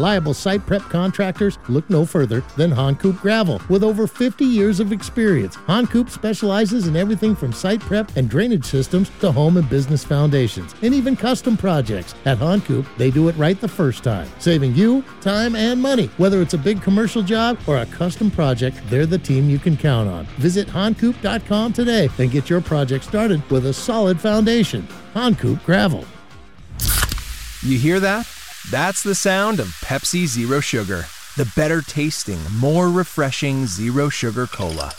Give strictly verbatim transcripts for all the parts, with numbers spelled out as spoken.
reliable site prep contractors, look no further than Honcoop Gravel. With over fifty years of experience, Honcoop specializes in everything from site prep and drainage systems to home and business foundations, and even custom projects. At Honcoop, they do it right the first time, saving you time and money. Whether it's a big commercial job or a custom project, they're the team you can count on. Visit honcoop dot com today and get your project started with a solid foundation. Honcoop Gravel. You hear that? That's the sound of Pepsi Zero Sugar, the better tasting, more refreshing zero sugar cola.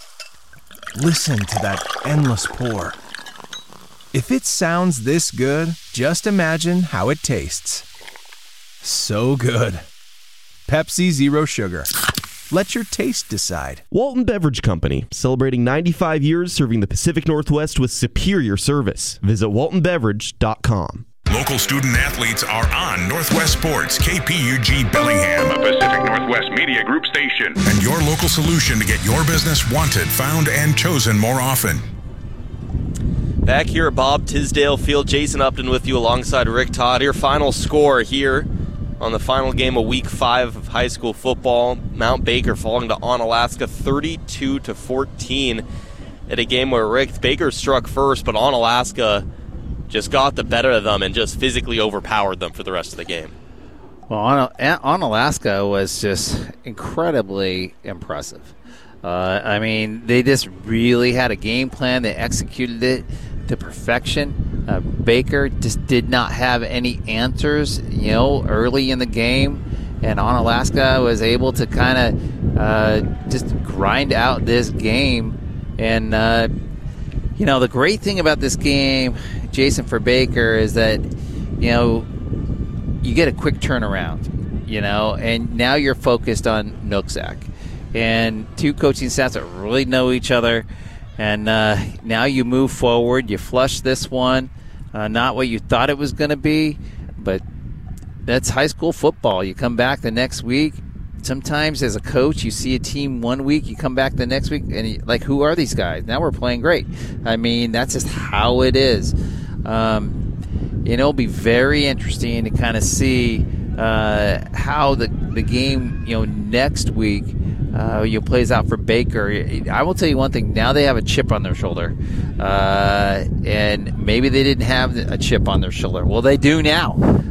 Listen to that endless pour. If it sounds this good, just imagine how it tastes. So good. Pepsi Zero Sugar. Let your taste decide. Walton Beverage Company, celebrating ninety-five years serving the Pacific Northwest with superior service. Visit walton beverage dot com. Local student athletes are on Northwest Sports, K P U G Bellingham, a Pacific Northwest Media Group station, and your local solution to get your business wanted, found, and chosen more often. Back here at Bob Tisdale Field, Jason Upton with you alongside Rick Todd. Your final score here on the final game of Week Five of high school football. Mount Baker falling to Onalaska thirty-two to fourteen at a game where Rick Baker struck first, but Onalaska just got the better of them and just physically overpowered them for the rest of the game. Well, Onalaska was just incredibly impressive. Uh, I mean, they just really had a game plan. They executed it to perfection. Uh, Baker just did not have any answers, you know, early in the game, and Onalaska was able to kind of uh, just grind out this game. And uh, you know, the great thing about this game, Jason, for Baker is that, you know, you get a quick turnaround, you know, and now you're focused on Nooksack. And two coaching staffs that really know each other. And uh, now you move forward. You flush this one. Uh, not what you thought it was going to be, but that's high school football. You come back the next week. Sometimes as a coach, you see a team one week, you come back the next week, and you, like, who are these guys? Now we're playing great. I mean, that's just how it is. Um, you know, it'll be very interesting to kind of see uh, how the, the game, you know, next week, Uh, you know, plays out for Baker. I will tell you one thing. Now they have a chip on their shoulder. Uh, and maybe they didn't have a chip on their shoulder. Well, they do now.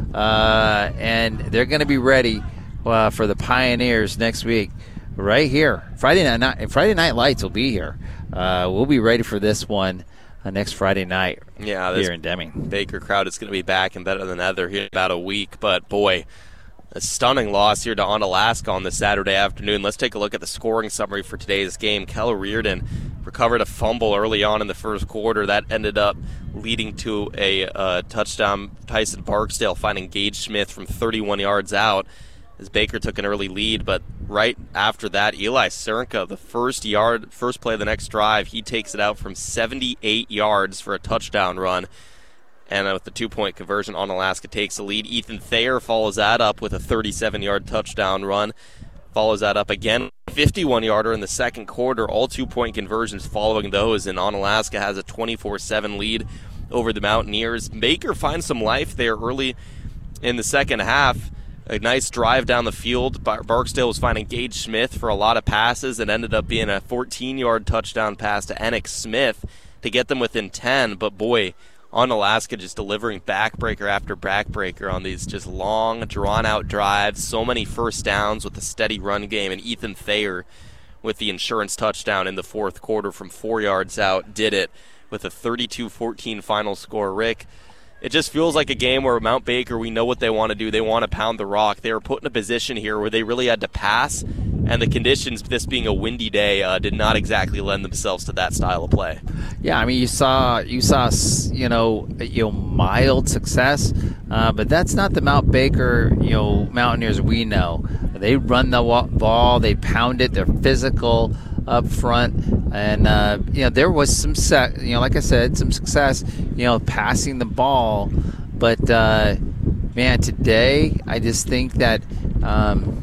Uh, and they're going to be ready uh, for the Pioneers next week right here. Friday night, Friday Night Lights will be here. Uh, we'll be ready for this one uh, next Friday night yeah, here in Deming. Baker crowd is going to be back and better than ever here in about a week. But, boy, a stunning loss here to Onalaska on this Saturday afternoon. Let's take a look at the scoring summary for today's game. Keller Reardon recovered a fumble early on in the first quarter. That ended up leading to a uh, touchdown. Tyson Barksdale finding Gage Smith from thirty-one yards out as Baker took an early lead. But right after that, Eli Cernka, the first yard, first play of the next drive, he takes it out from seventy-eight yards for a touchdown run. And with the two-point conversion, Onalaska takes the lead. Ethan Thayer follows that up with a thirty-seven-yard touchdown run. Follows that up again, fifty-one-yarder in the second quarter. All two-point conversions following those, and Onalaska has a twenty-four seven lead over the Mountaineers. Baker finds some life there early in the second half. A nice drive down the field. Bar- Barksdale was finding Gage Smith for a lot of passes. It ended up being a fourteen-yard touchdown pass to Enoch Smith to get them within ten. But, boy, Onalaska just delivering backbreaker after backbreaker on these just long, drawn-out drives. So many first downs with a steady run game. And Ethan Thayer with the insurance touchdown in the fourth quarter from four yards out did it with a thirty-two fourteen final score. Rick, it just feels like a game where Mount Baker, we know what they want to do. They want to pound the rock. They were put in a position here where they really had to pass, and the conditions, this being a windy day, uh, did not exactly lend themselves to that style of play. Yeah, I mean, you saw, you saw, you know, you know, mild success, uh, but that's not the Mount Baker, you know, Mountaineers we know. They run the ball, they pound it, they're physical up front, and uh, you know, there was some, se- you know, like I said, some success, you know, passing the ball, but uh, man, today I just think that um,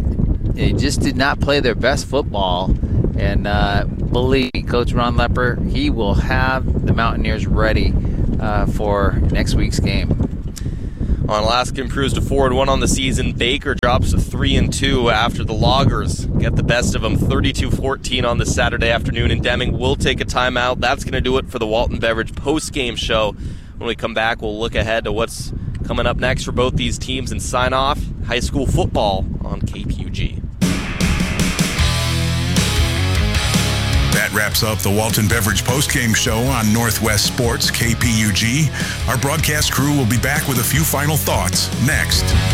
they just did not play their best football. And uh, believe me, Coach Ron Lepper, he will have the Mountaineers ready uh, for next week's game. Onalaska improves to four and one on the season. Baker drops to three and two after the Loggers get the best of them, thirty-two fourteen on this Saturday afternoon. And Deming will take a timeout. That's going to do it for the Walton Beverage post-game show. When we come back, we'll look ahead to what's coming up next for both these teams and sign off high school football on K P U G. That wraps up the Walton Beverage postgame show on Northwest Sports K P U G. Our broadcast crew will be back with a few final thoughts next.